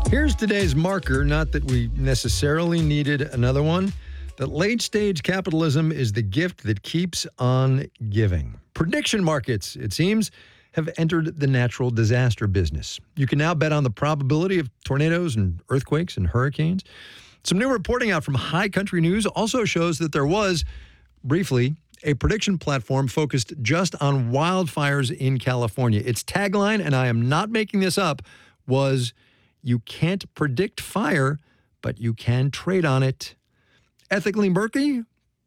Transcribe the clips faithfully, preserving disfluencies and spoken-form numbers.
Here's today's marker, not that we necessarily needed another one, that late-stage capitalism is the gift that keeps on giving. Prediction markets, it seems, have entered the natural disaster business. You can now bet on the probability of tornadoes and earthquakes and hurricanes. Some new reporting out from High Country News also shows that there was, briefly, a prediction platform focused just on wildfires in California. Its tagline, and I am not making this up, was, "You can't predict fire, but you can trade on it." Ethically murky?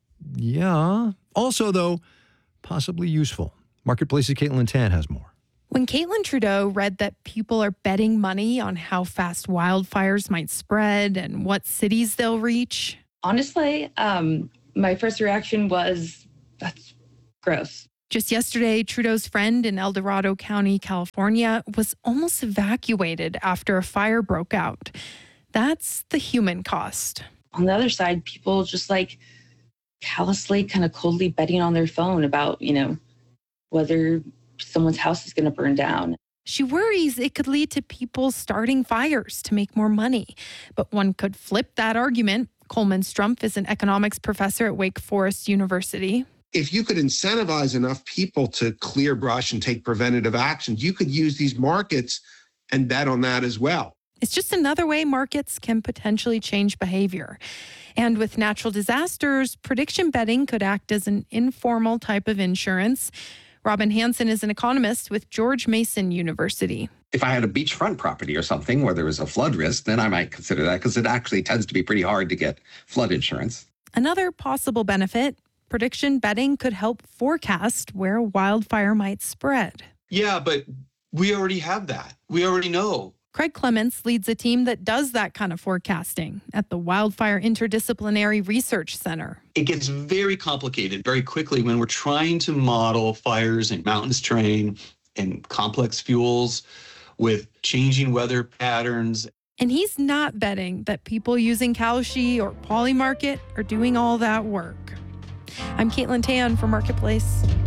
Yeah. Also, though, possibly useful. Marketplace's Caitlin Tan has more. When Caitlin Trudeau read that people are betting money on how fast wildfires might spread and what cities they'll reach. Honestly, um, my first reaction was, that's gross. Just yesterday, Trudeau's friend in El Dorado County, California, was almost evacuated after a fire broke out. That's the human cost. On the other side, people just like callously, kind of coldly betting on their phone about, you know, whether someone's house is going to burn down. She worries it could lead to people starting fires to make more money. But one could flip that argument. Coleman Strumpf is an economics professor at Wake Forest University. If you could incentivize enough people to clear brush and take preventative actions, you could use these markets and bet on that as well. It's just another way markets can potentially change behavior. And with natural disasters, prediction betting could act as an informal type of insurance. Robin Hanson is an economist with George Mason University. If I had a beachfront property or something where there was a flood risk, then I might consider that because it actually tends to be pretty hard to get flood insurance. Another possible benefit, prediction betting could help forecast where wildfire might spread. Yeah, but we already have that. We already know. Craig Clements leads a team that does that kind of forecasting at the Wildfire Interdisciplinary Research Center. It gets very complicated very quickly when we're trying to model fires in mountainous terrain and complex fuels with changing weather patterns. And he's not betting that people using Kalshi or Polymarket are doing all that work. I'm Caitlin Tan for Marketplace.